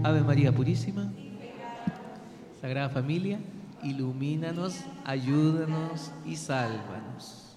Ave María Purísima, Sagrada Familia, ilumínanos, ayúdanos y sálvanos.